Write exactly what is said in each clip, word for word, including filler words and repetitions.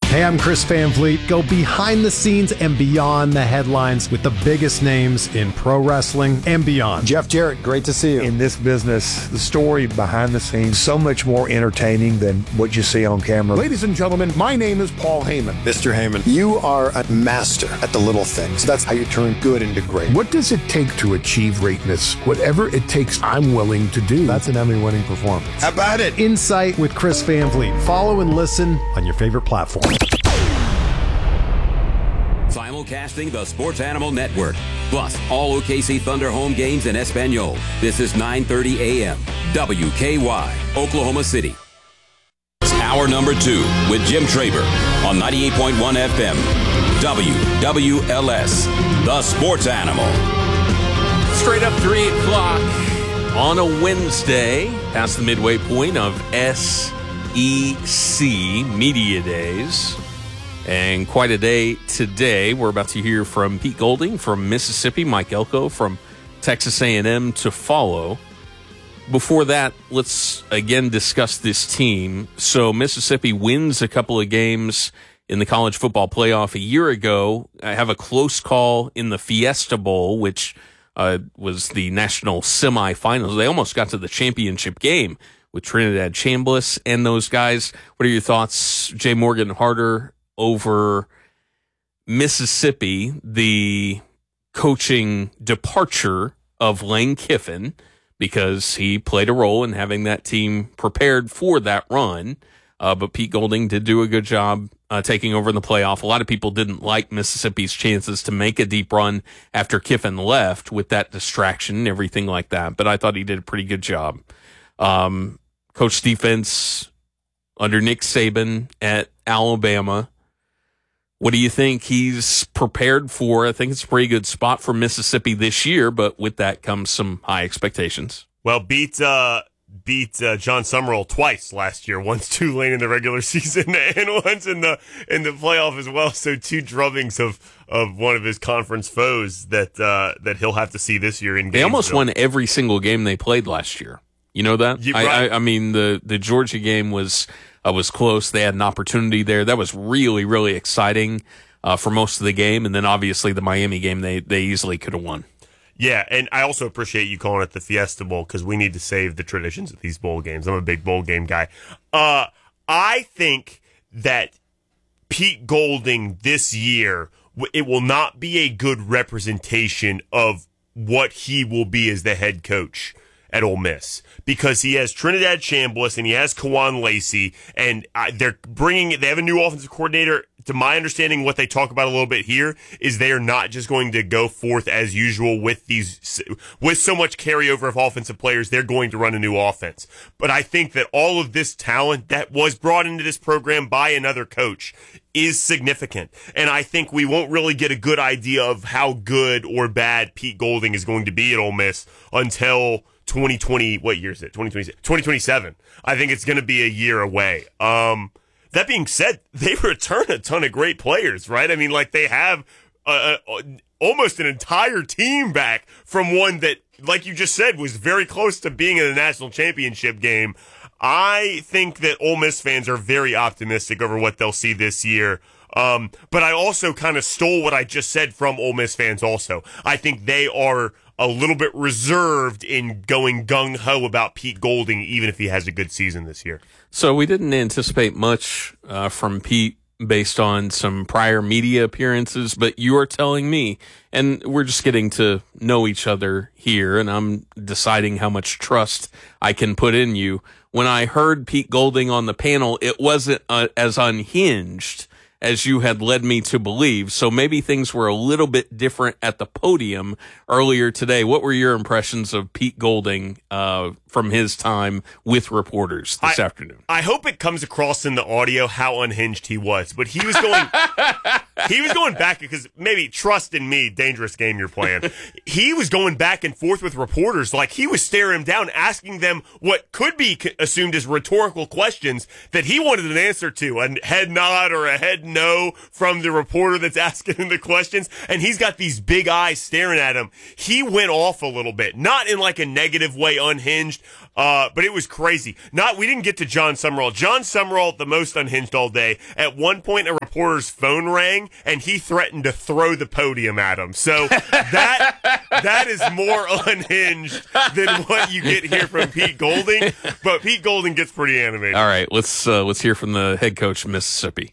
Hey, I'm Chris Van Vliet. Go behind the scenes and beyond the headlines with the biggest names in pro wrestling and beyond. Jeff Jarrett, great to see you. In this business, the story behind the scenes, so much more entertaining than what you see on camera. Ladies and gentlemen, my name is Paul Heyman. Mister Heyman, you are a master at the little things. That's how you turn good into great. What does it take to achieve greatness? Whatever it takes, I'm willing to do. That's an Emmy-winning performance. How about it? Insight with Chris Van Vliet. Follow and listen on your favorite platform. Simulcasting the Sports Animal Network, plus all O K C Thunder home games in Espanol. This is nine thirty a.m. W K Y, Oklahoma City. Hour number two with Jim Traber on ninety-eight point one F M. W W L S, the Sports Animal. Straight up three o'clock on a Wednesday, past the midway point of S E C Media Days. And quite a day today. We're about to hear from Pete Golding from Mississippi, Mike Elko from Texas A and M to follow. Before that, let's again discuss this team. So Mississippi wins a couple of games in the college football playoff a year ago. I have a close call in the Fiesta Bowl, which uh, was the national semifinals. They almost got to the championship game with Trinidad Chambliss and those guys. What are your thoughts, Jay Morgan Harder, over Mississippi, the coaching departure of Lane Kiffin, because he played a role in having that team prepared for that run. Uh, but Pete Golding did do a good job uh, taking over in the playoff. A lot of people didn't like Mississippi's chances to make a deep run after Kiffin left with that distraction and everything like that. But I thought he did a pretty good job. Um, coach defense under Nick Saban at Alabama. What do you think he's prepared for? I think it's a pretty good spot for Mississippi this year, but with that comes some high expectations. Well, beat uh, beat uh, John Summerall twice last year. Once Tulane in the regular season and once in the in the playoff as well. So two drubbings of, of one of his conference foes that uh, that he'll have to see this year in Gainesville. They almost won every single game they played last year. You know that? Yeah, I, right. I, I mean, the, the Georgia game was uh, was close. They had an opportunity there. That was really, really exciting uh, for most of the game. And then obviously the Miami game, they, they easily could have won. Yeah, and I also appreciate you calling it the Fiesta Bowl because we need to save the traditions of these bowl games. I'm a big bowl game guy. Uh, I think that Pete Golding this year, it will not be a good representation of what he will be as the head coach at Ole Miss, because he has Trinidad Chambliss and he has Kawan Lacey, and uh, they're bringing. They have a new offensive coordinator. To my understanding, what they talk about a little bit here is they are not just going to go forth as usual with these with so much carryover of offensive players. They're going to run a new offense. But I think that all of this talent that was brought into this program by another coach is significant. And I think we won't really get a good idea of how good or bad Pete Golding is going to be at Ole Miss until twenty twenty, what year is it? twenty twenty, twenty twenty-seven. I think it's going to be a year away. Um, that being said, they return a ton of great players, right? I mean, like they have a, a, almost an entire team back from one that, like you just said, was very close to being in the national championship game. I think that Ole Miss fans are very optimistic over what they'll see this year. Um, but I also kind of stole what I just said from Ole Miss fans also. I think they are a little bit reserved in going gung-ho about Pete Golding, even if he has a good season this year. So we didn't anticipate much uh, from Pete based on some prior media appearances, but you are telling me, and we're just getting to know each other here, and I'm deciding how much trust I can put in you. When I heard Pete Golding on the panel, it wasn't uh, as unhinged as you had led me to believe. So maybe things were a little bit different at the podium earlier today. What were your impressions of Pete Golding uh, from his time with reporters this I, afternoon? I hope it comes across in the audio how unhinged he was, but he was going he was going back because maybe trust in me, dangerous game you're playing. He was going back and forth with reporters like he was staring them down, asking them what could be assumed as rhetorical questions that he wanted an answer to, a head nod or a head no from the reporter that's asking him the questions, and he's got these big eyes staring at him. He went off a little bit, not in like a negative way, unhinged, uh, but it was crazy. Not we didn't get to John Summerall. John Summerall, the most unhinged all day. At one point, a reporter's phone rang, and he threatened to throw the podium at him. So that that is more unhinged than what you get here from Pete Golding. But Pete Golding gets pretty animated. All right, let's uh, let's hear from the head coach of Mississippi.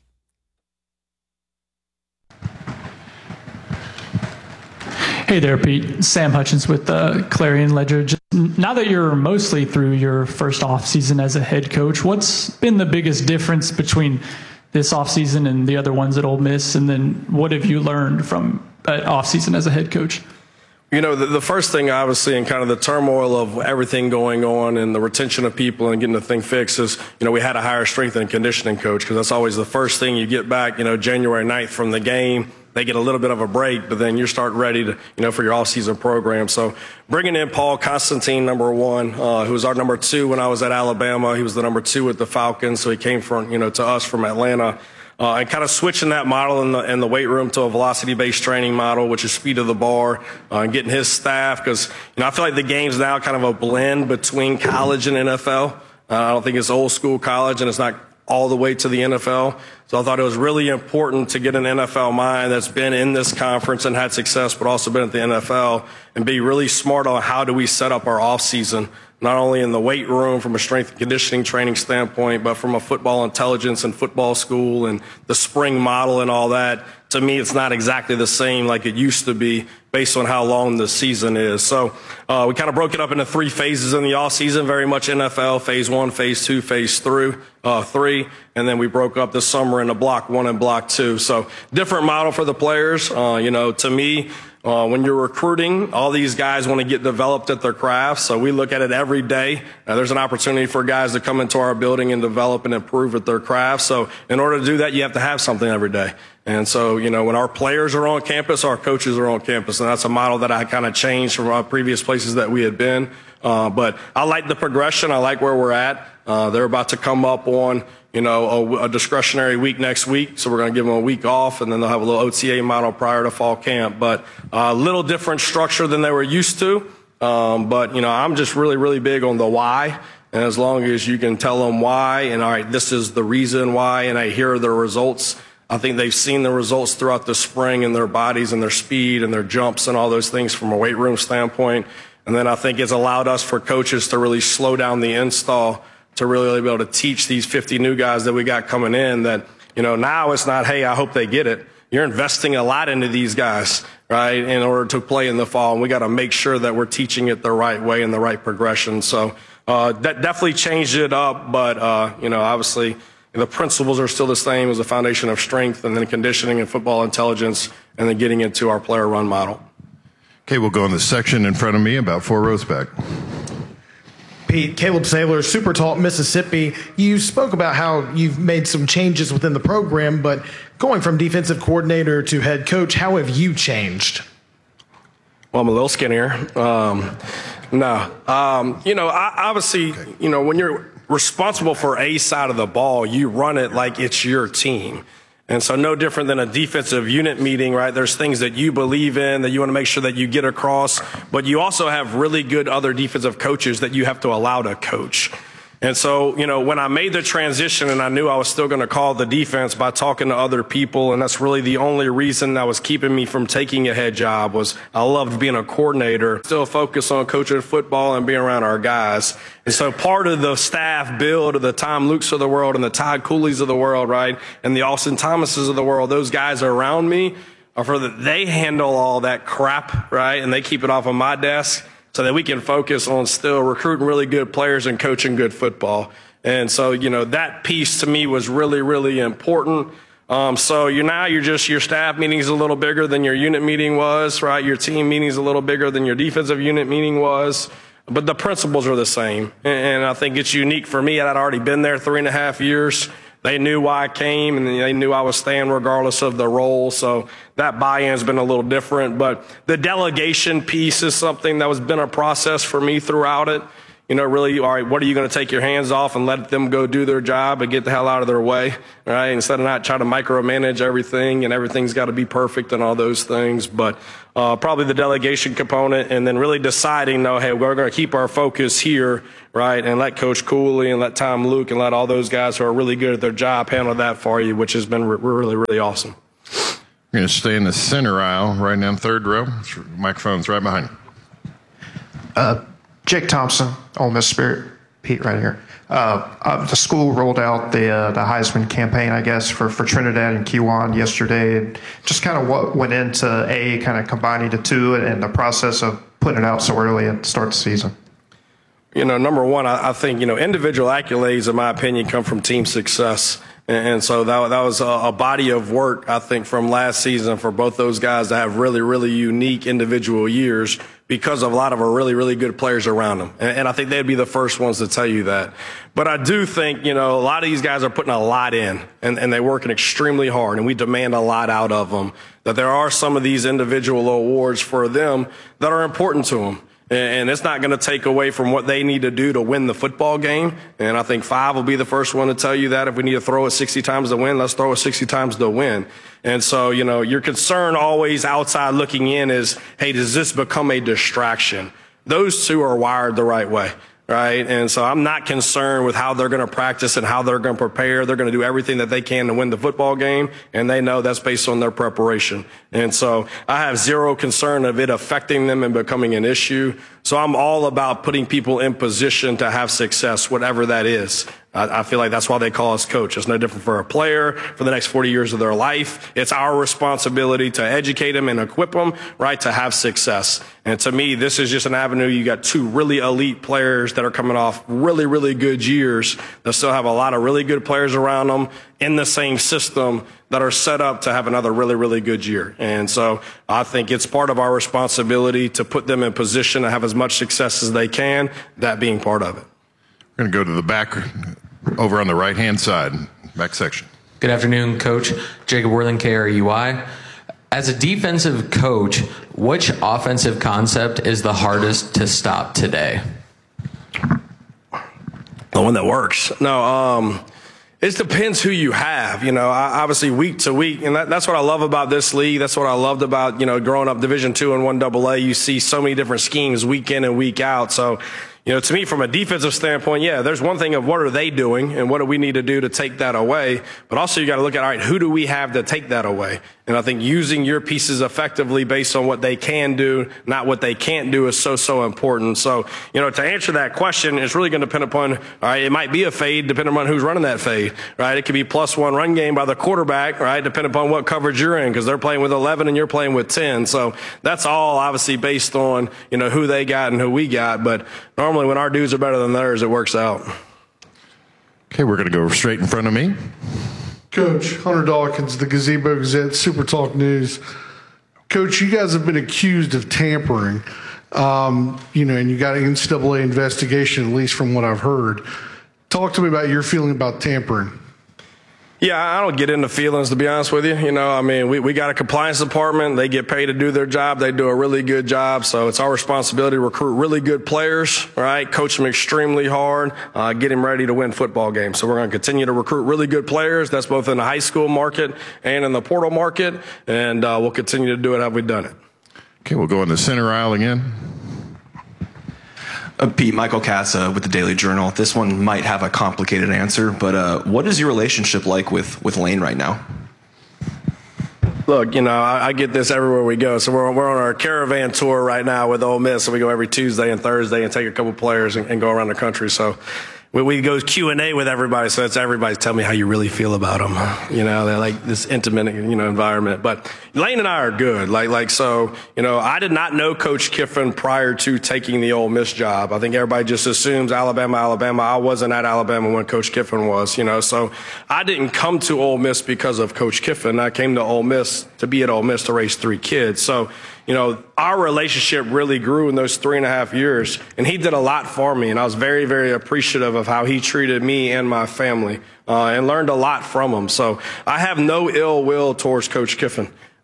Hey there, Pete. Sam Hutchins with the Clarion Ledger. Just, now that you're mostly through your first offseason as a head coach, what's been the biggest difference between this offseason and the other ones at Ole Miss? And then what have you learned from that offseason as a head coach? You know, the, the first thing, obviously, in kind of the turmoil of everything going on and the retention of people and getting the thing fixed is, you know, we had to hire a strength and conditioning coach, because that's always the first thing you get back, you know, January ninth from the game. They get a little bit of a break, but then you start ready to, you know, for your off-season program. So bringing in Paul Constantine, number one, uh, who was our number two when I was at Alabama. He was the number two with the Falcons, so he came from, you know, to us from Atlanta. Uh, and kind of switching that model in the, in the weight room to a velocity-based training model, which is speed of the bar, uh, and getting his staff. Because, you know, I feel like the game's now kind of a blend between college and N F L. Uh, I don't think it's old school college, and it's not all the way to the N F L. So I thought it was really important to get an N F L mind that's been in this conference and had success, but also been at the N F L, and be really smart on how do we set up our off season, not only in the weight room from a strength and conditioning training standpoint, but from a football intelligence and football school and the spring model and all that. To me, it's not exactly the same like it used to be based on how long the season is. So uh, we kind of broke it up into three phases in the off season, very much N F L, phase one, phase two, phase three, uh, three. And then we broke up this summer into block one and block two. So different model for the players. Uh, you know, to me, Uh, when you're recruiting, all these guys want to get developed at their craft, so we look at it every day. Uh, there's an opportunity for guys to come into our building and develop and improve at their craft. So in order to do that, you have to have something every day. And so, you know, when our players are on campus, our coaches are on campus, and that's a model that I kind of changed from our previous places that we had been. Uh, but I like the progression. I like where we're at. Uh, they're about to come up on, you know, a, a discretionary week next week. So we're going to give them a week off, and then they'll have a little O T A model prior to fall camp. But a uh, little different structure than they were used to. Um, but, you know, I'm just really, really big on the why. And as long as you can tell them why, and all right, this is the reason why, and I hear the results. I think they've seen the results throughout the spring in their bodies and their speed and their jumps and all those things from a weight room standpoint. And then I think it's allowed us for coaches to really slow down the install, to really be able to teach these fifty new guys that we got coming in that, you know, now it's not, hey, I hope they get it. You're investing a lot into these guys, right, in order to play in the fall. And we got to make sure that we're teaching it the right way and the right progression. So uh, that definitely changed it up. But, uh, you know, obviously the principles are still the same as the foundation of strength and then conditioning and football intelligence, and then getting into our player run model. Okay, we'll go in the section in front of me, about four rows back. Pete, Caleb Saylor, Super Talk Mississippi. You spoke about how you've made some changes within the program, but going from defensive coordinator to head coach, how have you changed? Well, I'm a little skinnier. Um, no, um, you know, I, obviously, okay. you know, when you're responsible for a side of the ball, you run it like it's your team. And so no different than a defensive unit meeting, right? There's things that you believe in that you want to make sure that you get across, but you also have really good other defensive coaches that you have to allow to coach. And so, you know, when I made the transition and I knew I was still going to call the defense by talking to other people, and that's really the only reason that was keeping me from taking a head job, was I loved being a coordinator, still focus on coaching football and being around our guys. And so part of the staff build of the Tom Lukes of the world and the Todd Cooley's of the world, right, and the Austin Thomases of the world, those guys are around me, are for that they handle all that crap, right, and they keep it off of my desk, so that we can focus on still recruiting really good players and coaching good football. And so, you know, that piece to me was really, really important. Um, so you're now you're just, your staff meeting is a little bigger than your unit meeting was, right? Your team meeting is a little bigger than your defensive unit meeting was. But the principles are the same. And I think it's unique for me. I'd already been there three and a half years. They knew why I came, and they knew I was staying regardless of the role. So that buy-in has been a little different. But the delegation piece is something that has been a process for me throughout it. you know, really, all right, what are you going to take your hands off and let them go do their job and get the hell out of their way, right? Instead of not trying to micromanage everything and everything's got to be perfect and all those things. But uh, probably the delegation component, and then really deciding, no, hey, we're going to keep our focus here, right, and let Coach Cooley and let Tom Luke and let all those guys who are really good at their job handle that for you, which has been re- really, really awesome. You're going to stay in the center aisle, right down third row. Microphone's right behind you. Uh, Jake Thompson, Ole Miss Spirit. Pete, right here. Uh, uh, the school rolled out the uh, the Heisman campaign, I guess, for, for Trinidad and Kiwan yesterday. And just kind of what went into A, kind of combining the two, and the process of putting it out so early at the start of the season. You know, number one, I, I think, you know, individual accolades, in my opinion, come from team success. And, and so that, that was a, a body of work, I think, from last season for both those guys to have really, really unique individual years because of a lot of our really, really good players around them. And, and I think they'd be the first ones to tell you that. But I do think, you know, a lot of these guys are putting a lot in, and, and they're working extremely hard, and we demand a lot out of them. That there are some of these individual awards for them that are important to them. And it's not going to take away from what they need to do to win the football game. And I think five will be the first one to tell you that if we need to throw it sixty times to win, let's throw it sixty times to win. And so, you know, your concern always outside looking in is, hey, does this become a distraction? Those two are wired the right way. Right. And so I'm not concerned with how they're going to practice and how they're going to prepare. They're going to do everything that they can to win the football game. And they know that's based on their preparation. And so I have zero concern of it affecting them and becoming an issue. So I'm all about putting people in position to have success, whatever that is. I, I feel like that's why they call us coach. It's no different for a player for the next forty years of their life. It's our responsibility to educate them and equip them, right, to have success. And to me, this is just an avenue. You got two really elite players that are coming off really, really good years that still have a lot of really good players around them in the same system that are set up to have another really, really good year. And so I think it's part of our responsibility to put them in position to have as much success as they can, that being part of it. We're going to go to the back over on the right-hand side, back section. Good afternoon, Coach. Jacob Worthing, K R U I. As a defensive coach, which offensive concept is the hardest to stop today? The one that works. No, um, it depends who you have, you know, obviously week to week. And that, that's what I love about this league. That's what I loved about, you know, growing up Division two and one double A. You see so many different schemes week in and week out. So, you know, to me, from a defensive standpoint, yeah, there's one thing of what are they doing and what do we need to do to take that away. But also you got to look at, all right, who do we have to take that away? And I think using your pieces effectively based on what they can do, not what they can't do, is so, so important. So, you know, to answer that question, it's really going to depend upon, all right, it might be a fade depending on who's running that fade, right? It could be plus one run game by the quarterback, right, depending upon what coverage you're in, because they're playing with eleven and you're playing with ten. So that's all obviously based on, you know, who they got and who we got. But normally when our dudes are better than theirs, it works out. Okay, we're going to go straight in front of me. Coach, Hunter Dawkins, the Gazebo Gazette, Super Talk News. Coach, you guys have been accused of tampering, um, you know, and you got an N C double A investigation, at least from what I've heard. Talk to me about your feeling about tampering. Yeah, I don't get into feelings, to be honest with you. You know, I mean, we, we got a compliance department. They get paid to do their job. They do a really good job. So it's our responsibility to recruit really good players, right? Coach them extremely hard, uh, get them ready to win football games. So we're going to continue to recruit really good players. That's both in the high school market and in the portal market. And uh, we'll continue to do it how we've done it. Okay, we'll go in the center aisle again. Uh, Pete, Michael Casa with the Daily Journal. This one might have a complicated answer, but uh, what is your relationship like with, with Lane right now? Look, you know, I, I get this everywhere we go. So we're, we're on our caravan tour right now with Ole Miss. So we go every Tuesday and Thursday and take a couple players and, and go around the country. So we, we go Q and A with everybody. So it's everybody tell me how you really feel about them. You know, they're like this intimate, you know, environment. But Lane and I are good. Like, like, so, you know, I did not know Coach Kiffin prior to taking the Ole Miss job. I think everybody just assumes Alabama, Alabama. I wasn't at Alabama when Coach Kiffin was, you know, so I didn't come to Ole Miss because of Coach Kiffin. I came to Ole Miss to be at Ole Miss to raise three kids. So, you know, our relationship really grew in those three and a half years, and he did a lot for me, and I was very, very appreciative of how he treated me and my family, uh, and learned a lot from him. So I have no ill will towards Coach Kiffin.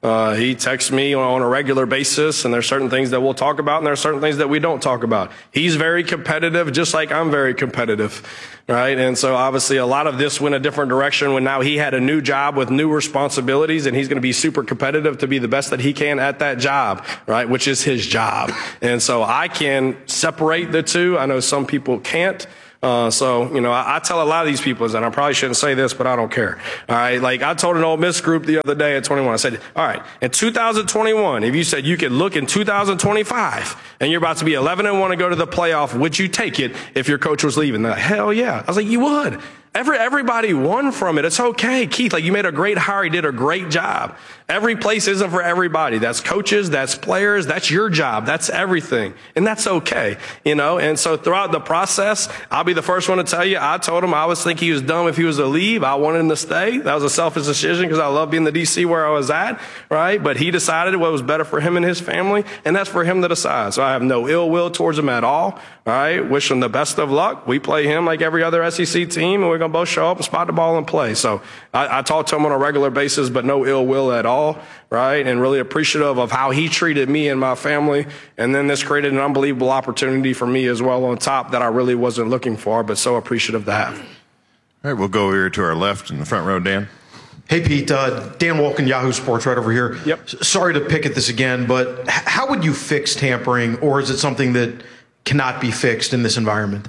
Uh, he texts me on a regular basis, and there's certain things that we'll talk about, and there are certain things that we don't talk about. He's very competitive, just like I'm very competitive, right? And so obviously a lot of this went a different direction when now he had a new job with new responsibilities, and he's going to be super competitive to be the best that he can at that job, right, which is his job. And so I can separate the two. I know some people can't. Uh, so, you know, I, I tell a lot of these people, and I probably shouldn't say this, but I don't care. All right. Like I told an Ole Miss group the other day at twenty-one, I said, all right, in two thousand twenty-one, if you said you could look in two thousand twenty-five and you're about to be eleven and one and go to the playoff, would you take it if your coach was leaving? They're like, hell yeah. I was like, you would. Every, everybody won from it. It's okay. Keith, like you made a great hire. You did a great job. Every place isn't for everybody. That's coaches. That's players. That's your job. That's everything. And that's okay. You know, and so throughout the process, I'll be the first one to tell you, I told him I always think he was dumb if he was to leave. I wanted him to stay. That was a selfish decision because I love being the D C where I was at, right? But he decided what was better for him and his family, and that's for him to decide. So I have no ill will towards him at all. All right. Wish him the best of luck. We play him like every other S E C team, and we're going to both show up and spot the ball and play. So I, I talk to him on a regular basis, but no ill will at all, right? And really appreciative of how he treated me and my family. And then this created an unbelievable opportunity for me as well on top that I really wasn't looking for, but so appreciative to have. All right, we'll go over here to our left in the front row, Dan. Hey, Pete. Uh, Dan Wolken, Yahoo Sports, right over here. Yep. Sorry to pick at this again, but h- how would you fix tampering, or is it something that cannot be fixed in this environment?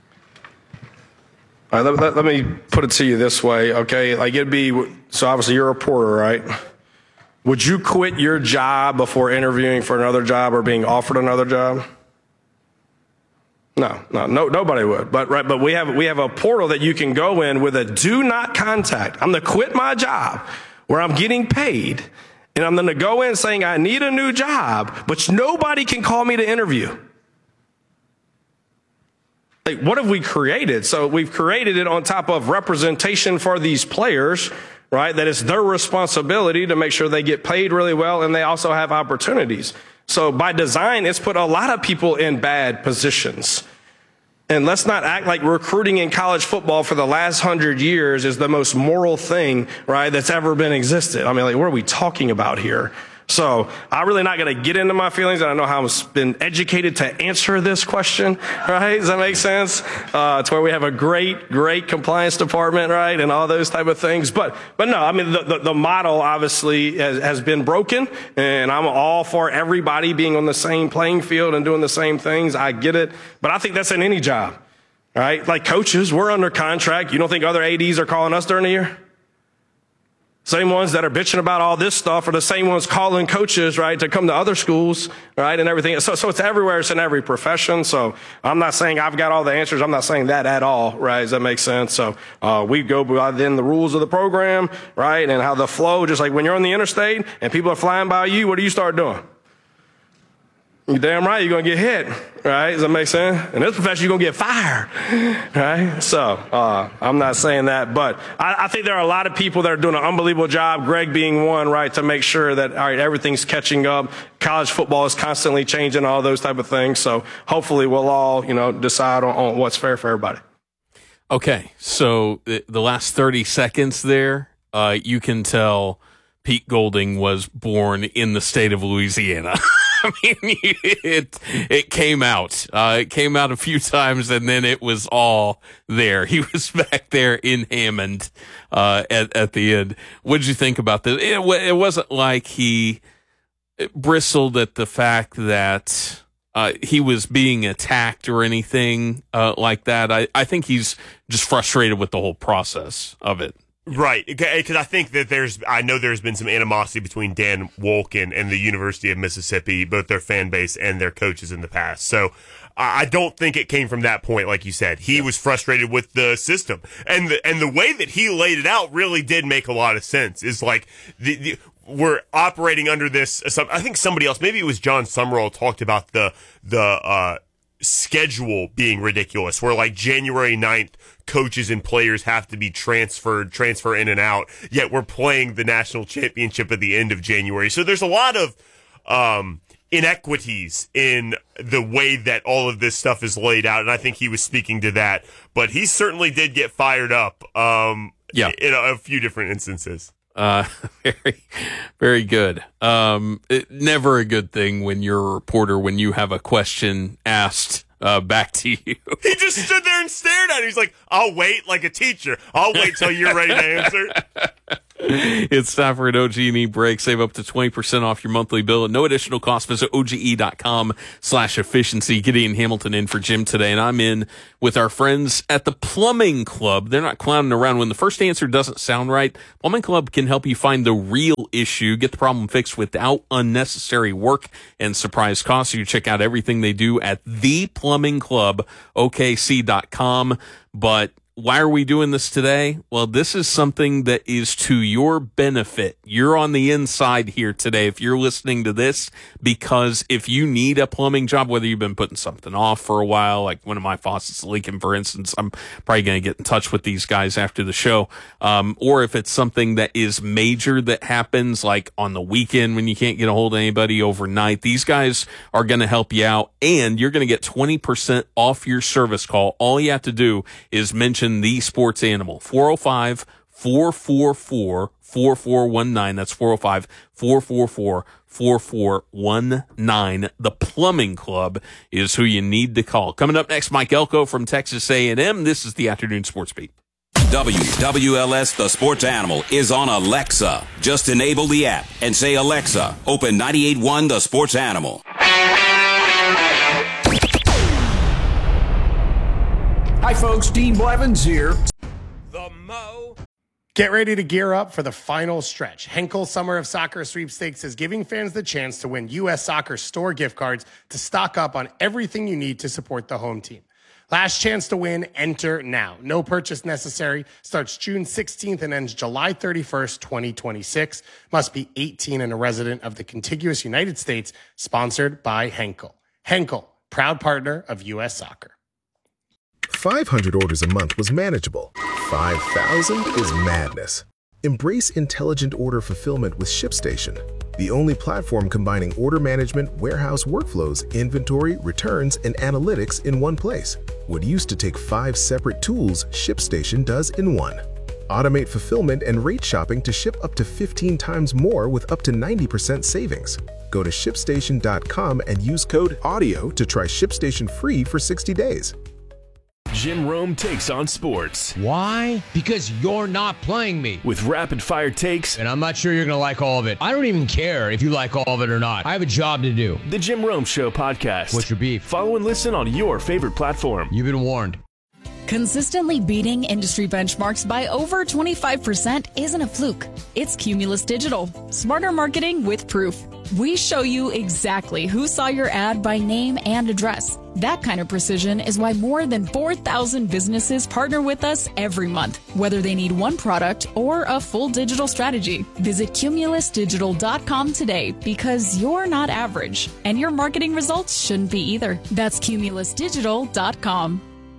All right, let, let, let me put it to you this way, okay? Like it'd be, so obviously you're a reporter, right? Would you quit your job before interviewing for another job or being offered another job? No, no, no, nobody would. But right, but we have we have a portal that you can go in with a do not contact. I'm going to quit my job where I'm getting paid, and I'm going to go in saying I need a new job, but nobody can call me to interview. Like, what have we created? So we've created it on top of representation for these players, right? That it's their responsibility to make sure they get paid really well and they also have opportunities. So by design, it's put a lot of people in bad positions. And let's not act like recruiting in college football for the last hundred years is the most moral thing, right, that's ever been existed. I mean, like, what are we talking about here? So I'm really not going to get into my feelings. And I know how I've been educated to answer this question, right? Does that make sense? Uh, it's where we have a great, great compliance department, right? And all those type of things. But, but no, I mean, the, the, the model obviously has, has been broken, and I'm all for everybody being on the same playing field and doing the same things. I get it. But I think that's in any job, right? Like coaches, we're under contract. You don't think other A Ds are calling us during the year? Same ones that are bitching about all this stuff are the same ones calling coaches, right, to come to other schools, right, and everything. So, so it's everywhere. It's in every profession. So I'm not saying I've got all the answers. I'm not saying that at all, right? Does that make sense? So uh, we go by then the rules of the program, right, and how the flow, just like when you're on the interstate and people are flying by you, what do you start doing? You're damn right you're going to get hit, right? Does that make sense? In this profession, you're going to get fired, right? So uh, I'm not saying that, but I, I think there are a lot of people that are doing an unbelievable job, Greg being one, right, to make sure that, all right, everything's catching up. College football is constantly changing, all those type of things. So hopefully we'll all, you know, decide on, on what's fair for everybody. Okay, so the, the last thirty seconds there, uh, you can tell Pete Golding was born in the state of Louisiana. I mean, it it came out. Uh, it came out a few times, and then it was all there. He was back there in Hammond uh, at at the end. What did you think about this? It, it wasn't like he bristled at the fact that uh, he was being attacked or anything uh, like that. I, I think he's just frustrated with the whole process of it. Right, because I think that there's, I know there's been some animosity between Dan Wolken and the University of Mississippi, both their fan base and their coaches in the past. So I don't think it came from that point, like you said. He was frustrated with the system, and the and the way that he laid it out really did make a lot of sense. Is like the, the we're operating under this. I think somebody else, maybe it was John Summerall, talked about the the uh, schedule being ridiculous, where like January ninth. Coaches and players have to be transferred, transfer in and out, yet we're playing the national championship at the end of January. So there's a lot of um, inequities in the way that all of this stuff is laid out, and I think he was speaking to that. But he certainly did get fired up um, yeah. in a, a few different instances. Uh, very, very good. Um, it, never a good thing when you're a reporter, when you have a question asked uh, back to you. He just stood there and stared at it. He's like, I'll wait like a teacher. I'll wait till you're ready to answer. It's time for an O G and E break. Save up to twenty percent off your monthly bill at no additional cost. Visit O G E dot com slash efficiency. Gideon Hamilton in for Jim today, and I'm in with our friends at the Plumbing Club. They're not clowning around. When the first answer doesn't sound right, Plumbing Club can help you find the real issue, get the problem fixed without unnecessary work and surprise costs. So you check out everything they do at the Plumbing Club, O K C dot com. But why are we doing this today? Well, this is something that is to your benefit. You're on the inside here today if you're listening to this, because if you need a plumbing job, whether you've been putting something off for a while, like one of my faucets leaking, for instance, I'm probably going to get in touch with these guys after the show. Um, or if it's something that is major that happens like on the weekend when you can't get a hold of anybody overnight, these guys are going to help you out, and you're going to get twenty percent off your service call. All you have to do is mention the sports animal. four oh five, four four four, four four one nine. That's four oh five, four four four, four four one nine. The Plumbing Club is who you need to call. Coming up next, Mike Elko from Texas A and M. This is the Afternoon Sports Beat. W W L S The Sports Animal is on Alexa. Just enable the app and say, Alexa, open ninety-eight point one The Sports Animal. Hi, folks. Dean Blevins here. The Mo. Get ready to gear up for the final stretch. Henkel Summer of Soccer Sweepstakes is giving fans the chance to win U S Soccer store gift cards to stock up on everything you need to support the home team. Last chance to win, enter now. No purchase necessary. Starts June sixteenth and ends July thirty-first, twenty twenty-six. Must be eighteen and a resident of the contiguous United States. Sponsored by Henkel. Henkel, proud partner of U S Soccer. five hundred orders a month was manageable. five thousand is madness. Embrace intelligent order fulfillment with ShipStation, the only platform combining order management, warehouse workflows, inventory, returns, and analytics in one place. What used to take five separate tools, ShipStation does in one. Automate fulfillment and rate shopping to ship up to fifteen times more with up to ninety percent savings. Go to ship station dot com and use code AUDIO to try ShipStation free for sixty days. Jim Rome takes on sports. Why? Because you're not playing me. With rapid-fire takes. And I'm not sure you're going to like all of it. I don't even care if you like all of it or not. I have a job to do. The Jim Rome Show podcast. What's your beef? Follow and listen on your favorite platform. You've been warned. Consistently beating industry benchmarks by over twenty-five percent isn't a fluke. It's Cumulus Digital. Smarter marketing with proof. We show you exactly who saw your ad by name and address. That kind of precision is why more than four thousand businesses partner with us every month, whether they need one product or a full digital strategy. Visit cumulus digital dot com today, because you're not average, and your marketing results shouldn't be either. That's cumulus digital dot com.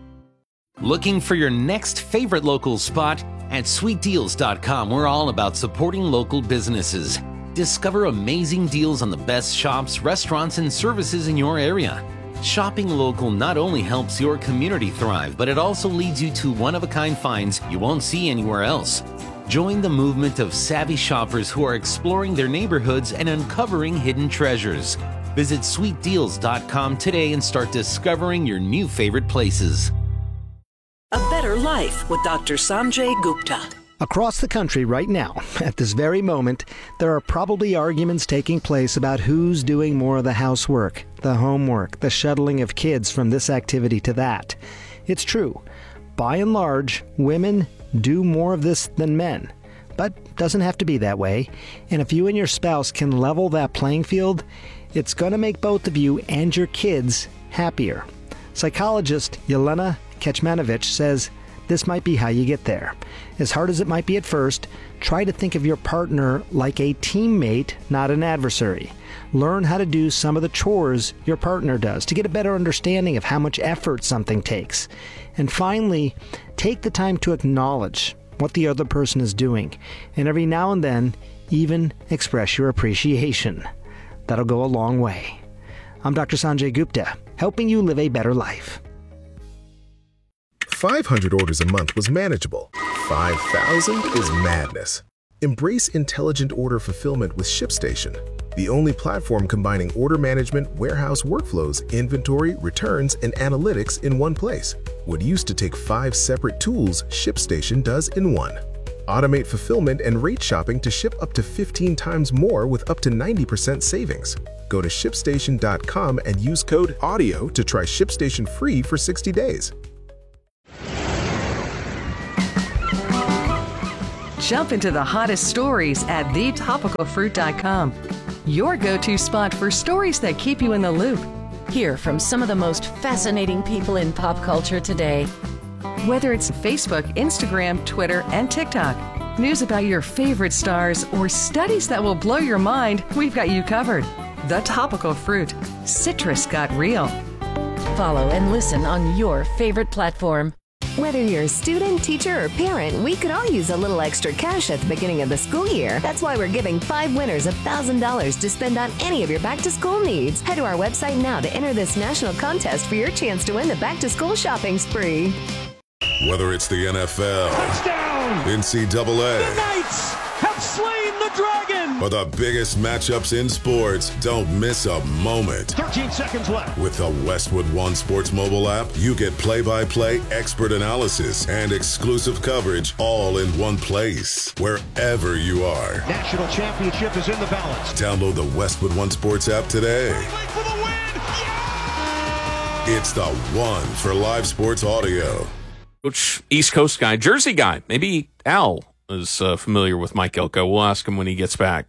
Looking for your next favorite local spot? At sweet deals dot com, we're all about supporting local businesses. Discover amazing deals on the best shops, restaurants, and services in your area. Shopping local not only helps your community thrive, but it also leads you to one-of-a-kind finds you won't see anywhere else. Join the movement of savvy shoppers who are exploring their neighborhoods and uncovering hidden treasures. Visit sweet deals dot com today and start discovering your new favorite places. A better life with Doctor Sanjay Gupta. Across the country right now, at this very moment, there are probably arguments taking place about who's doing more of the housework, the homework, the shuttling of kids from this activity to that. It's true. By and large, women do more of this than men. But doesn't have to be that way. And if you and your spouse can level that playing field, it's going to make both of you and your kids happier. Psychologist Yelena Kecmanovic says this might be how you get there. As hard as it might be at first, try to think of your partner like a teammate, not an adversary. Learn how to do some of the chores your partner does to get a better understanding of how much effort something takes. And finally, take the time to acknowledge what the other person is doing, and every now and then, even express your appreciation. That'll go a long way. I'm Doctor Sanjay Gupta, helping you live a better life. five hundred orders a month was manageable. five thousand is madness. Embrace intelligent order fulfillment with ShipStation, the only platform combining order management, warehouse workflows, inventory, returns, and analytics in one place. What used to take five separate tools, ShipStation does in one. Automate fulfillment and rate shopping to ship up to fifteen times more with up to ninety percent savings. Go to ShipStation dot com and use code AUDIO to try ShipStation free for sixty days. Jump into the hottest stories at the topical fruit dot com. Your go-to spot for stories that keep you in the loop. Hear from some of the most fascinating people in pop culture today. Whether it's Facebook, Instagram, Twitter, and TikTok, news about your favorite stars, or studies that will blow your mind, we've got you covered. The Topical Fruit. Citrus got real. Follow and listen on your favorite platform. Whether you're a student, teacher, or parent, we could all use a little extra cash at the beginning of the school year. That's why we're giving five winners one thousand dollars to spend on any of your back-to-school needs. Head to our website now to enter this national contest for your chance to win the back-to-school shopping spree. Whether it's the N F L, touchdown, N C double A, the Knights have slain the dragon, or the biggest matchups in sports, don't miss a moment. thirteen seconds left. With the Westwood One Sports mobile app, you get play-by-play, expert analysis, and exclusive coverage all in one place, wherever you are. National championship is in the balance. Download the Westwood One Sports app today. For the win. Yeah! It's the one for live sports audio. Coach, East Coast guy, Jersey guy. Maybe Al is uh, familiar with Mike Elko. We'll ask him when he gets back.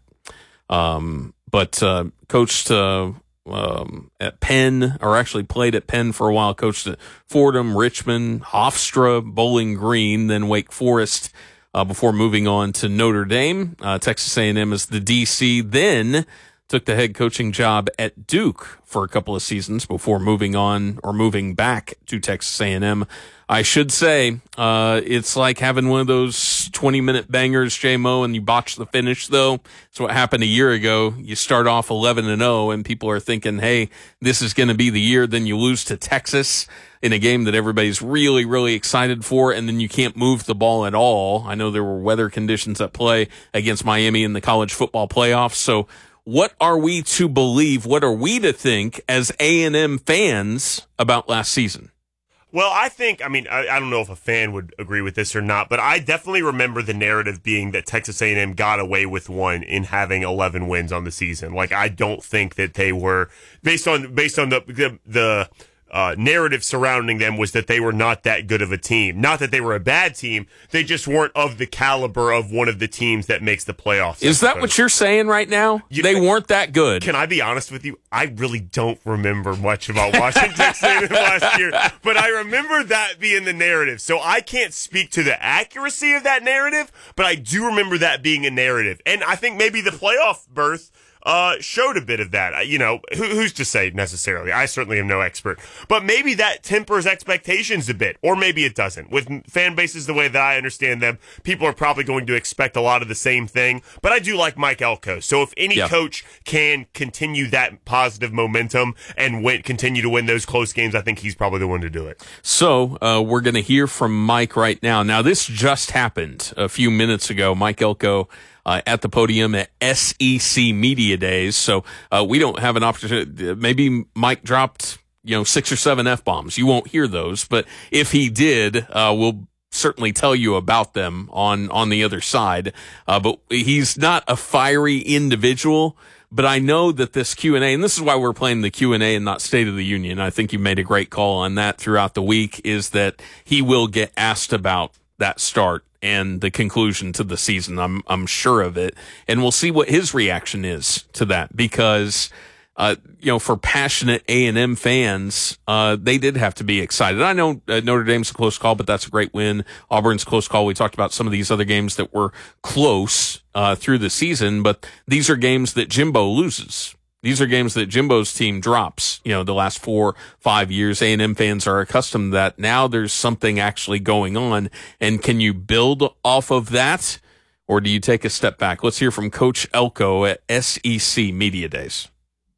Um, but uh, coached uh, um, at Penn, or actually played at Penn for a while. Coached at Fordham, Richmond, Hofstra, Bowling Green, then Wake Forest uh, before moving on to Notre Dame. Uh, Texas A and M as the D C. Then took the head coaching job at Duke for a couple of seasons before moving on or moving back to Texas A and M. I should say, uh, it's like having one of those twenty-minute bangers, J-Mo, and you botch the finish, though. It's what happened a year ago. You start off eleven and oh, and people are thinking, hey, this is going to be the year. Then you lose to Texas in a game that everybody's really, really excited for, and then you can't move the ball at all. I know there were weather conditions at play against Miami in the college football playoffs, so what are we to believe? What are we to think as A and M fans about last season? Well, I think, I mean, I, I don't know if a fan would agree with this or not, but I definitely remember the narrative being that Texas A and M got away with one in having eleven wins on the season. Like, I don't think that they were, based on based on the the, the uh, narrative surrounding them, was that they were not that good of a team. Not that they were a bad team, they just weren't of the caliber of one of the teams that makes the playoffs. Is that what you're saying right now? You, they weren't that good. Can I be honest with you? I really don't remember much about watching Texas A and M last year, but I remember that being the narrative. So I can't speak to the accuracy of that narrative, but I do remember that being a narrative. And I think maybe the playoff berth Uh, showed a bit of that. You know, who, who's to say necessarily? I certainly am no expert. But maybe that tempers expectations a bit, or maybe it doesn't. With fan bases the way that I understand them, people are probably going to expect a lot of the same thing. But I do like Mike Elko. So if any yeah. coach can continue that positive momentum and win, continue to win those close games, I think he's probably the one to do it. So uh, we're going to hear from Mike right now. Now, this just happened a few minutes ago. Mike Elko Uh, at the podium at S E C Media Days. So uh, we don't have an opportunity. Maybe Mike dropped, you know, six or seven F-bombs. You won't hear those. But if he did, uh, we'll certainly tell you about them on, on the other side. Uh, but he's not a fiery individual. But I know that this Q and A, and this is why we're playing the Q and A and not State of the Union. I think you made a great call on that throughout the week, is that he will get asked about that start and the conclusion to the season. I'm I'm sure of it, and we'll see what his reaction is to that, because uh you know, for passionate A and M fans, uh they did have to be excited. I know uh, Notre Dame's a close call, but that's a great win. Auburn's a close call. We talked about some of these other games that were close uh through the season, but these are games that Jimbo loses. These are games that Jimbo's team drops, you know, the last four, five years. A and M fans are accustomed to that. Now there's something actually going on. And can you build off of that, or do you take a step back? Let's hear from Coach Elko at S E C Media Days.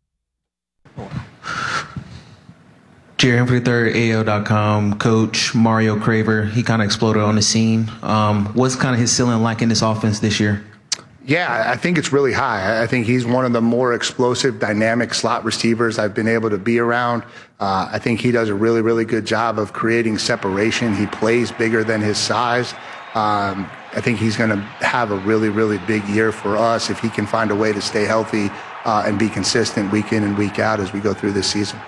Jerry Humphrey the third, A O dot com, Coach Mario Craver. He kind of exploded on the scene. Um, what's kind of his ceiling like in this offense this year? Yeah, I think it's really high. I think he's one of the more explosive, dynamic slot receivers I've been able to be around. Uh, I think he does a really, really good job of creating separation. He plays bigger than his size. Um, I think he's going to have a really, really big year for us if he can find a way to stay healthy uh, and be consistent week in and week out as we go through this season.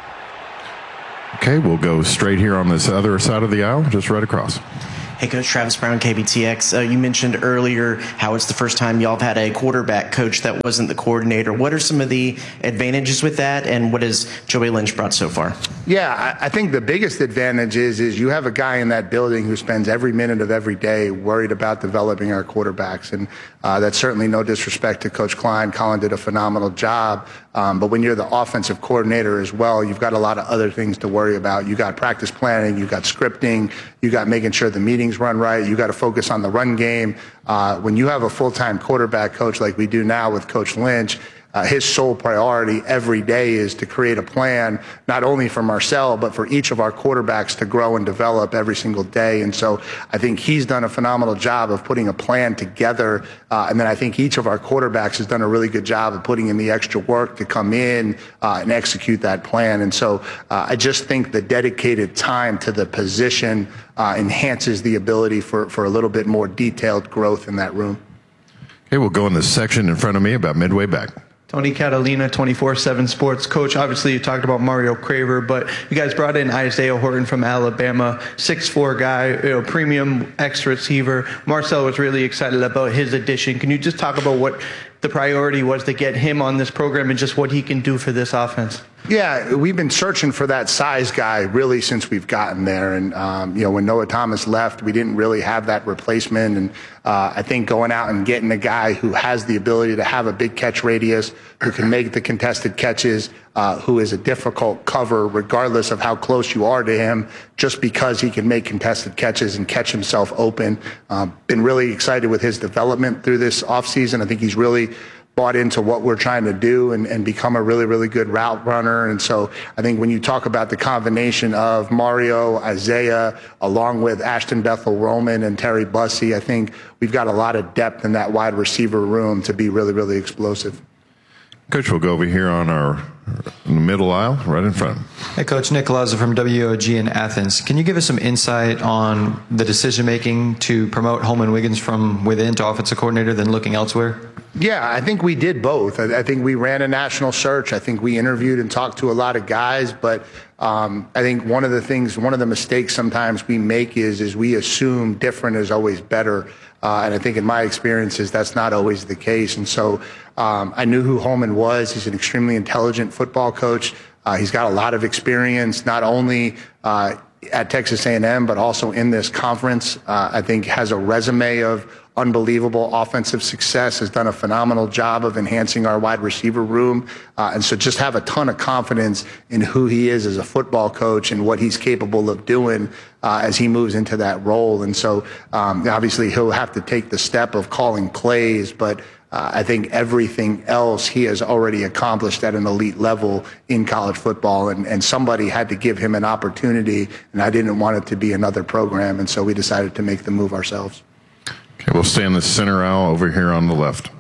Okay, we'll go straight here on this other side of the aisle, just right across. Hey, Coach Travis Brown, K B T X. Uh, you mentioned earlier how it's the first time y'all have had a quarterback coach that wasn't the coordinator. What are some of the advantages with that, and what has Joey Lynch brought so far? Yeah, I, I think the biggest advantage is, is you have a guy in that building who spends every minute of every day worried about developing our quarterbacks. And uh, that's certainly no disrespect to Coach Klein. Colin did a phenomenal job. Um, but when you're the offensive coordinator as well, you've got a lot of other things to worry about. You got practice planning, you got scripting, you got making sure the meetings run right, you got to focus on the run game. Uh, when you have a full-time quarterback coach like we do now with Coach Lynch, Uh, his sole priority every day is to create a plan, not only for Marcel, but for each of our quarterbacks to grow and develop every single day. And so I think he's done a phenomenal job of putting a plan together. Uh, and then I think each of our quarterbacks has done a really good job of putting in the extra work to come in uh, and execute that plan. And so uh, I just think the dedicated time to the position uh, enhances the ability for, for a little bit more detailed growth in that room. Okay, we'll go in this section in front of me about midway back. Tony Catalina, twenty-four seven Sports. Coach, obviously you talked about Mario Craver, but you guys brought in Isaiah Horton from Alabama, six foot four guy, you know, premium X receiver. Marcel was really excited about his addition. Can you just talk about what the priority was to get him on this program and just what he can do for this offense? Yeah, we've been searching for that size guy really since we've gotten there. And, um, you know, when Noah Thomas left, we didn't really have that replacement. And uh, I think going out and getting a guy who has the ability to have a big catch radius, who can make the contested catches, uh, who is a difficult cover regardless of how close you are to him, just because he can make contested catches and catch himself open. Um, been really excited with his development through this offseason. I think he's really bought into what we're trying to do and, and become a really, really good route runner. And so I think when you talk about the combination of Mario, Isaiah, along with Ashton Bethel Roman and Terry Bussey, I think we've got a lot of depth in that wide receiver room to be really, really explosive. Coach, we'll go over here on our in the middle aisle, right in front. Hey, Coach Nick Laza from W O G in Athens. Can you give us some insight on the decision-making to promote Holman Wiggins from within to offensive coordinator than looking elsewhere? Yeah, I think we did both. I, I think we ran a national search. I think we interviewed and talked to a lot of guys, but um, I think one of the things, one of the mistakes sometimes we make is, is we assume different is always better. Uh, and I think in my experiences, that's not always the case. And so um, I knew who Holman was. He's an extremely intelligent football coach. Uh, he's got a lot of experience, not only uh, at Texas A and M, but also in this conference. Uh, I think has a resume of unbelievable offensive success, has done a phenomenal job of enhancing our wide receiver room. Uh, and so just have a ton of confidence in who he is as a football coach and what he's capable of doing uh, as he moves into that role. And so um, obviously he'll have to take the step of calling plays, but uh, I think everything else he has already accomplished at an elite level in college football. And, and somebody had to give him an opportunity, and I didn't want it to be another program. And so we decided to make the move ourselves. Okay, we'll stay in the center aisle over here on the left.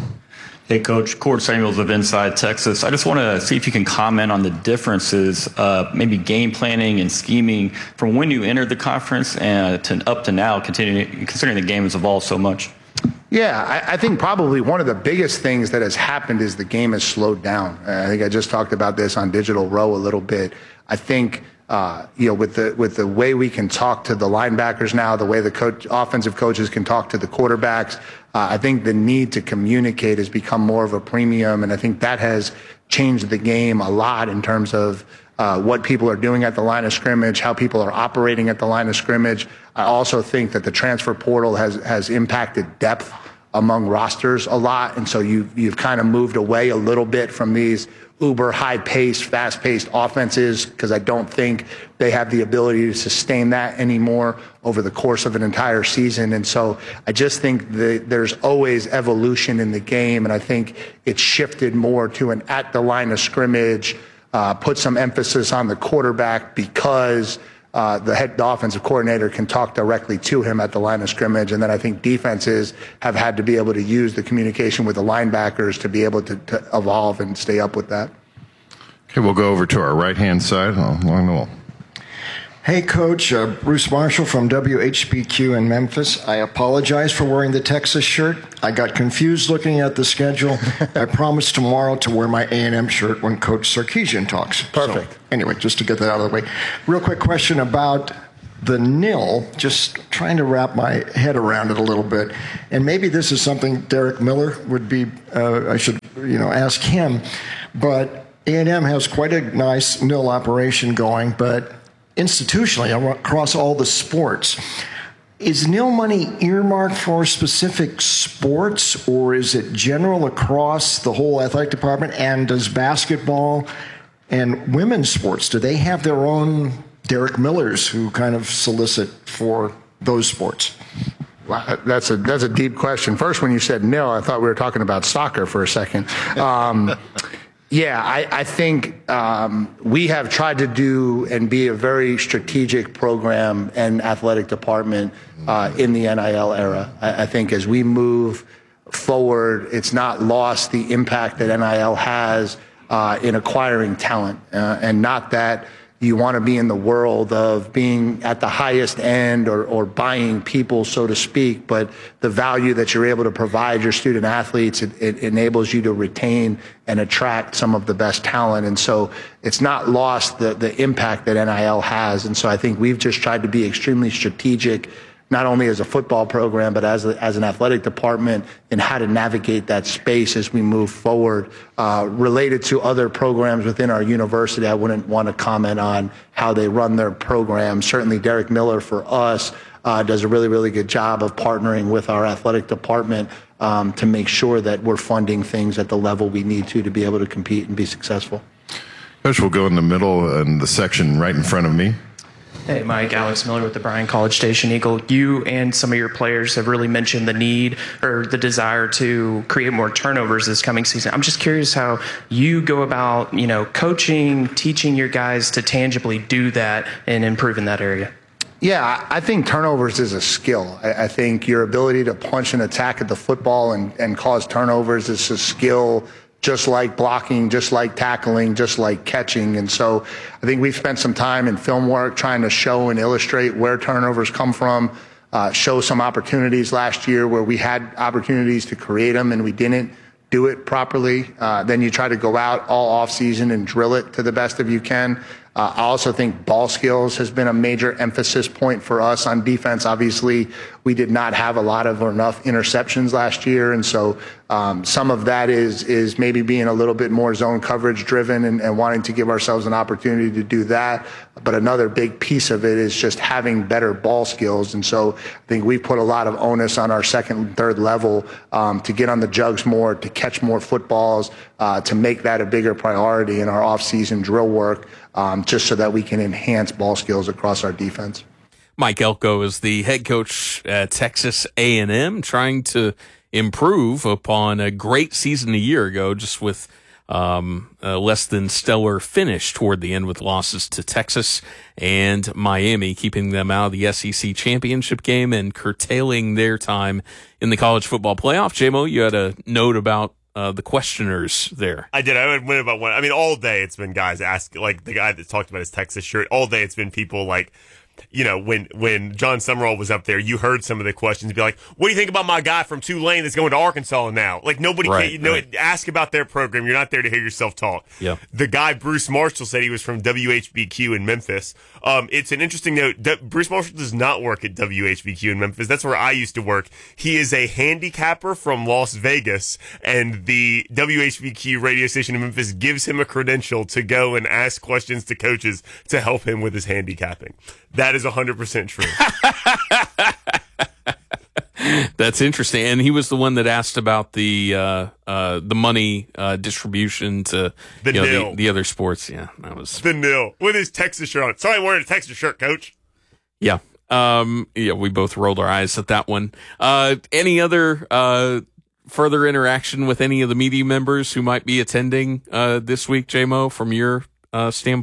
Hey, Coach. Cord Samuels of Inside Texas. I just want to see if you can comment on the differences, uh, maybe game planning and scheming from when you entered the conference and to, up to now, continuing, considering the game has evolved so much. Yeah, I, I think probably one of the biggest things that has happened is the game has slowed down. I think I just talked about this on Digital Row a little bit. I think Uh, you know, with the with the way we can talk to the linebackers now, the way the coach, offensive coaches can talk to the quarterbacks, uh, I think the need to communicate has become more of a premium, and I think that has changed the game a lot in terms of uh, what people are doing at the line of scrimmage, how people are operating at the line of scrimmage. I also think that the transfer portal has has impacted depth among rosters a lot, and so you you've kind of moved away a little bit from these uber high-paced, fast-paced offenses, because I don't think they have the ability to sustain that anymore over the course of an entire season. And so I just think that there's always evolution in the game, and I think it's shifted more to an at the line of scrimmage, uh, put some emphasis on the quarterback because uh, the head the offensive coordinator can talk directly to him at the line of scrimmage. And then I think defenses have had to be able to use the communication with the linebackers to be able to, to evolve and stay up with that. Okay, we'll go over to our right-hand side along the wall. Hey, Coach. Uh, Bruce Marshall from W H B Q in Memphis. I apologize for wearing the Texas shirt. I got confused looking at the schedule. I promise tomorrow to wear my A and M shirt when Coach Sarkisian talks. Perfect. So, anyway, just to get that out of the way. Real quick question about the nil, just trying to wrap my head around it a little bit. And maybe this is something Derek Miller would be, uh, I should, you know, ask him. But A and M has quite a nice nil operation going, but institutionally across all the sports, is nil money earmarked for specific sports, or is it general across the whole athletic department? And does basketball and women's sports, do they have their own Derek Millers who kind of solicit for those sports? Wow, that's a that's a deep question. First, when you said nil, I thought we were talking about soccer for a second. Um, Yeah, I, I think um, we have tried to do and be a very strategic program and athletic department uh, in the N I L era. I, I think as we move forward, it's not lost the impact that N I L has uh, in acquiring talent, uh, and not that you want to be in the world of being at the highest end or, or buying people, so to speak, but the value that you're able to provide your student athletes, it, it enables you to retain and attract some of the best talent. And so it's not lost the, the impact that N I L has. And so I think we've just tried to be extremely strategic, not only as a football program, but as, a, as an athletic department, in how to navigate that space as we move forward. Uh, related to other programs within our university, I wouldn't want to comment on how they run their program. Certainly Derek Miller for us uh, does a really, really good job of partnering with our athletic department um, to make sure that we're funding things at the level we need to to be able to compete and be successful. Coach, we'll go in the middle and the section right in front of me. Hey, Mike, Alex Miller with the Bryan College Station Eagle. You and some of your players have really mentioned the need or the desire to create more turnovers this coming season. I'm just curious how you go about, you know, coaching, teaching your guys to tangibly do that and improve in that area. Yeah, I think turnovers is a skill. I think your ability to punch and attack at the football and, and cause turnovers is a skill, just like blocking, just like tackling, just like catching. And so I think we've spent some time in film work trying to show and illustrate where turnovers come from, uh, show some opportunities last year where we had opportunities to create them and we didn't do it properly. Uh, then you try to go out all off season and drill it to the best of you can. Uh, I also think ball skills has been a major emphasis point for us on defense. Obviously, we did not have a lot of or enough interceptions last year, and so um, some of that is is maybe being a little bit more zone coverage driven and, and wanting to give ourselves an opportunity to do that. But another big piece of it is just having better ball skills, and so I think we've put a lot of onus on our second and third level um, to get on the jugs more, to catch more footballs, uh, to make that a bigger priority in our off-season drill work. Um, just so that we can enhance ball skills across our defense. Mike Elko is the head coach at Texas A and M, trying to improve upon a great season a year ago, just with um, a less than stellar finish toward the end with losses to Texas and Miami, keeping them out of the S E C championship game and curtailing their time in the college football playoff. J-Mo, you had a note about Uh, the questioners there. I did. I would win about one. I mean, all day it's been guys ask, like the guy that talked about his Texas shirt. All day it's been people like, you know, when when John Summerall was up there, you heard some of the questions be like, "What do you think about my guy from Tulane that's going to Arkansas now?" Like nobody right, can, you know, right. ask about their program. You're not there to hear yourself talk. Yeah. The guy Bruce Marshall said he was from W H B Q in Memphis. Um, it's an interesting note. D- Bruce Marshall does not work at W H B Q in Memphis. That's where I used to work. He is a handicapper from Las Vegas, and the W H B Q radio station in Memphis gives him a credential to go and ask questions to coaches to help him with his handicapping. That is one hundred percent true. That's interesting. And he was the one that asked about the uh, uh, the money uh, distribution to the, you know, nil. the, the other sports. Yeah, that was the nil with his Texas shirt on. Sorry, I'm wearing a Texas shirt, Coach. Yeah, um, yeah. We both rolled our eyes at that one. Uh, any other uh, further interaction with any of the media members who might be attending uh, this week, J-Mo, from your uh, standpoint?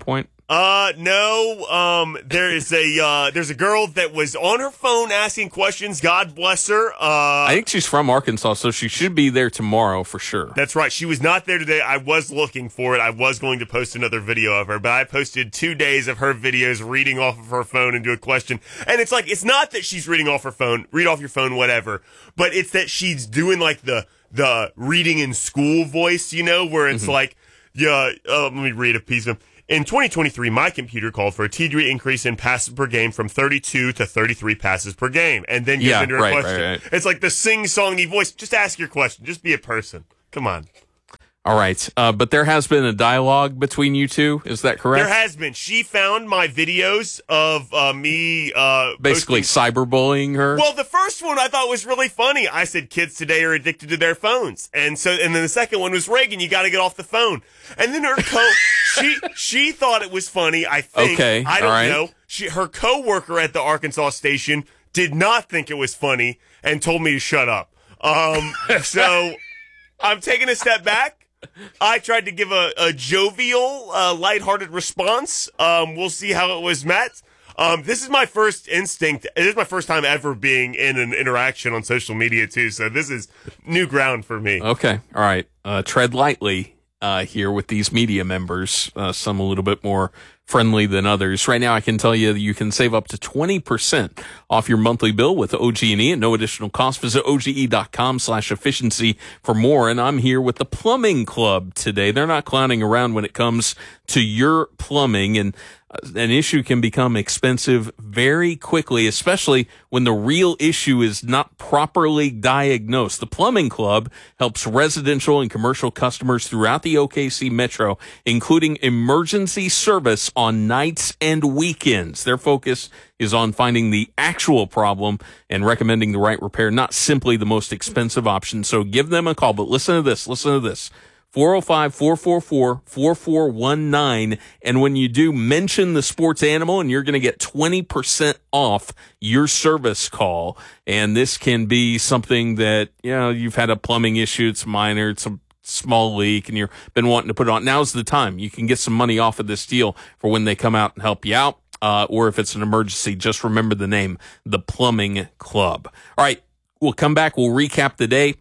Uh, no. Um, there is a uh, there's a girl that was on her phone asking questions. God bless her. Uh, I think she's from Arkansas, so she should be there tomorrow for sure. That's right. She was not there today. I was looking for it. I was going to post another video of her, but I posted two days of her videos reading off of her phone into a question. And it's like, it's not that she's reading off her phone, read off your phone, whatever, but it's that she's doing like the the reading in school voice, you know, where it's mm-hmm. like, yeah, uh, let me read a piece of. In twenty twenty-three, my computer called for a T D increase in passes per game from thirty-two to thirty-three passes per game. And then goes yeah, into her right, question. Right, right. It's like the sing-songy voice. Just ask your question. Just be a person. Come on. All right. Uh, but there has been a dialogue between you two. Is that correct? There has been. She found my videos of uh, me uh, basically posting. cyberbullying her. Well, the first one I thought was really funny. I said kids today are addicted to their phones. And so, and then the second one was Reagan, you got to get off the phone. And then her co she she thought it was funny, I think. Okay. I don't all right. know. She her coworker at the Arkansas station did not think it was funny and told me to shut up. Um so I'm taking a step back. I tried to give a, a jovial, uh, lighthearted response. Um, we'll see how it was met. Um, this is my first instinct. It is my first time ever being in an interaction on social media, too. So this is new ground for me. Okay. All right. Uh, tread lightly uh, here with these media members. Uh, some a little bit more friendly than others. Right now, I can tell you that you can save up to twenty percent off your monthly bill with O G and E at no additional cost. Visit OGE.com slash efficiency for more. And I'm here with the Plumbing Club today. They're not clowning around when it comes to your plumbing, and an issue can become expensive very quickly, especially when the real issue is not properly diagnosed. The Plumbing Club helps residential and commercial customers throughout the O K C Metro, including emergency service on nights and weekends. Their focus is on finding the actual problem and recommending the right repair, not simply the most expensive option. So give them a call. But listen to this. Listen to this. four oh five, four four four, four four one nine. And when you do, mention the sports animal and you're going to get twenty percent off your service call. And this can be something that, you know, you've had a plumbing issue. It's minor. It's a small leak and you've been wanting to put it on. Now's the time. You can get some money off of this deal for when they come out and help you out. Uh, or if it's an emergency, just remember the name, the Plumbing Club. All right. We'll come back. We'll recap the day.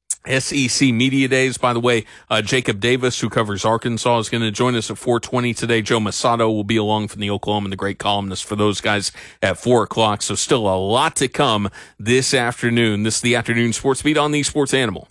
S E C Media Days. By the way, uh, Jacob Davis, who covers Arkansas, is going to join us at four twenty today. Joe Masato will be along from the Oklahoma and the great columnist for those guys at four o'clock. So still a lot to come this afternoon. This is the Afternoon Sports Beat on the Sports Animal.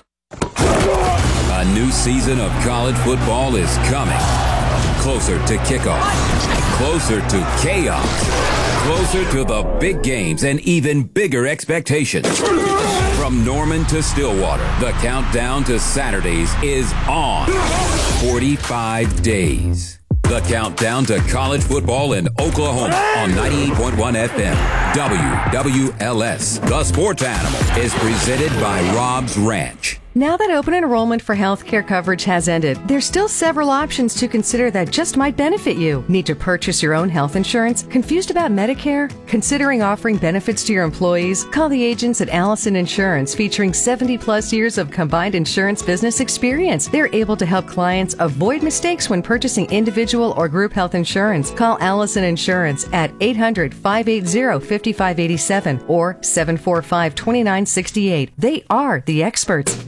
A new season of college football is coming. Closer to kickoff. Closer to chaos. Closer to the big games and even bigger expectations. From Norman to Stillwater, the countdown to Saturdays is on. forty-five days. The countdown to college football in Oklahoma on ninety-eight point one F M. W W L S. The Sports Animal is presented by Rob's Ranch. Now that open enrollment for healthcare coverage has ended, there's still several options to consider that just might benefit you. Need to purchase your own health insurance? Confused about Medicare? Considering offering benefits to your employees? Call the agents at Allison Insurance, featuring seventy plus years of combined insurance business experience. They're able to help clients avoid mistakes when purchasing individual or group health insurance. Call Allison Insurance at eight hundred, five eight zero, five five eight seven or seven four five, two nine six eight. They are the experts.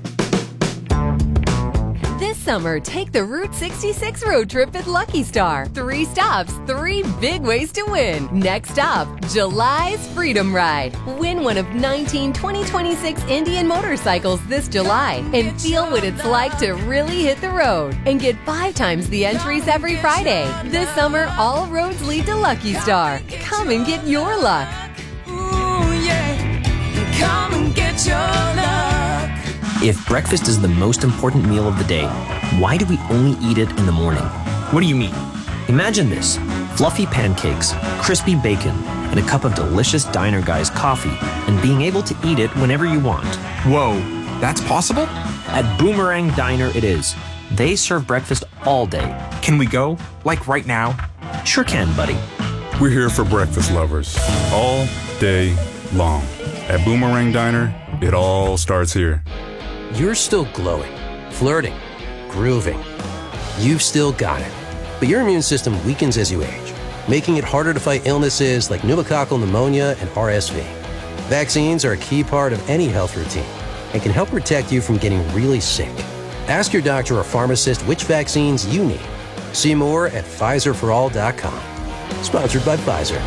This summer, take the Route sixty-six road trip at Lucky Star. Three stops, three big ways to win. Next stop, July's Freedom Ride. Win one of nineteen twenty twenty-six Indian motorcycles this July and feel what it's like to really hit the road. And get five times the entries every Friday. This summer, all roads lead to Lucky Star. Come and get your luck. Ooh, yeah. Come and get your luck. If breakfast is the most important meal of the day, why do we only eat it in the morning? What do you mean? Imagine this: fluffy pancakes, crispy bacon, and a cup of delicious Diner Guys coffee, and being able to eat it whenever you want. Whoa, that's possible? At Boomerang Diner it is. They serve breakfast all day. Can we go? Like right now? Sure can, buddy. We're here for breakfast lovers, all day long. At Boomerang Diner, it all starts here. You're still glowing, flirting, grooving. You've still got it. But your immune system weakens as you age, making it harder to fight illnesses like pneumococcal pneumonia and R S V. Vaccines are a key part of any health routine and can help protect you from getting really sick. Ask your doctor or pharmacist which vaccines you need. See more at Pfizer for all dot com. Sponsored by Pfizer.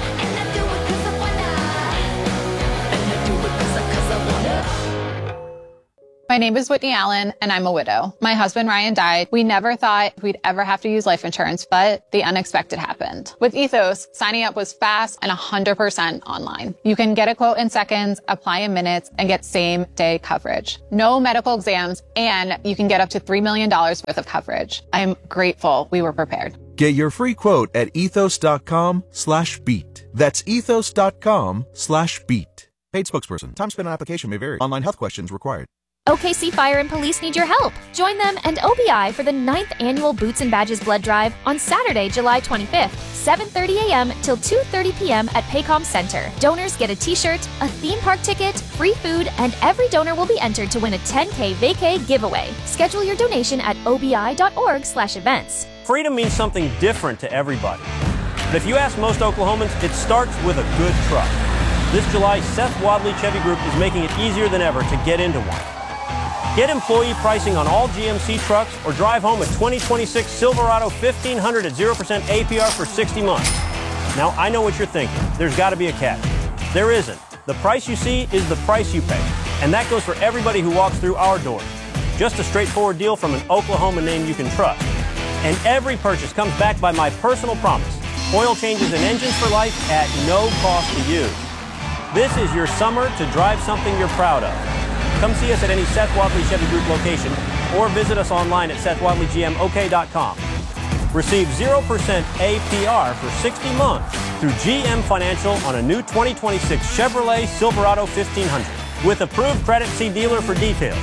My name is Whitney Allen, and I'm a widow. My husband, Ryan, died. We never thought we'd ever have to use life insurance, but the unexpected happened. With Ethos, signing up was fast and one hundred percent online. You can get a quote in seconds, apply in minutes, and get same-day coverage. No medical exams, and you can get up to three million dollars worth of coverage. I'm grateful we were prepared. Get your free quote at ethos.com slash beat. That's ethos.com slash beat. Paid spokesperson. Time spent on application may vary. Online health questions required. O K C Fire and Police need your help. Join them and O B I for the ninth Annual Boots and Badges Blood Drive on Saturday, July twenty-fifth, seven thirty a.m. till two thirty p.m. at Paycom Center. Donors get a t-shirt, a theme park ticket, free food, and every donor will be entered to win a ten K vacay giveaway. Schedule your donation at obi.org slash events. Freedom means something different to everybody. But if you ask most Oklahomans, it starts with a good truck. This July, Seth Wadley Chevy Group is making it easier than ever to get into one. Get employee pricing on all G M C trucks or drive home a twenty twenty-six Silverado fifteen hundred at zero percent A P R for sixty months. Now, I know what you're thinking. There's got to be a catch. There isn't. The price you see is the price you pay. And that goes for everybody who walks through our doors. Just a straightforward deal from an Oklahoma name you can trust. And every purchase comes backed by my personal promise. Oil changes and engines for life at no cost to you. This is your summer to drive something you're proud of. Come see us at any Seth Wadley Chevy Group location or visit us online at seth wadley g m o k dot com. Receive zero percent A P R for sixty months through G M Financial on a new twenty twenty-six Chevrolet Silverado fifteen hundred. With approved credit, see dealer for details.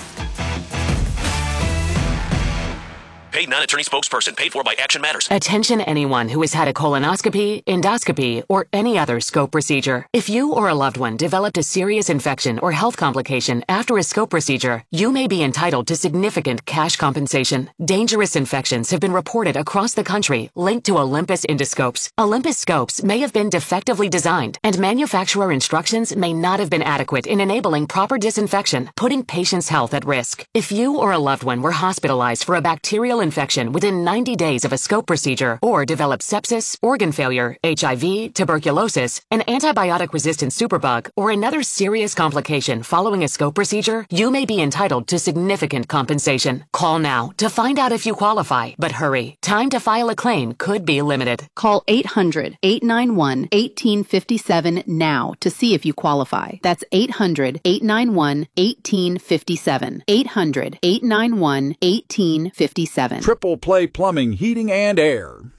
Paid non-attorney spokesperson paid for by Action Matters. Attention anyone who has had a colonoscopy, endoscopy, or any other scope procedure. If you or a loved one developed a serious infection or health complication after a scope procedure, you may be entitled to significant cash compensation. Dangerous infections have been reported across the country linked to Olympus endoscopes. Olympus scopes may have been defectively designed, and manufacturer instructions may not have been adequate in enabling proper disinfection, putting patients' health at risk. If you or a loved one were hospitalized for a bacterial infection within ninety days of a scope procedure, or developed sepsis, organ failure, H I V, tuberculosis, an antibiotic-resistant superbug, or another serious complication following a scope procedure, you may be entitled to significant compensation. Call now to find out if you qualify, but hurry. Time to file a claim could be limited. Call eight hundred, eight nine one, one eight five seven now to see if you qualify. That's eight hundred, eight nine one, one eight five seven. eight hundred, eight nine one, one eight five seven. Triple Play Plumbing, Heating, and Air.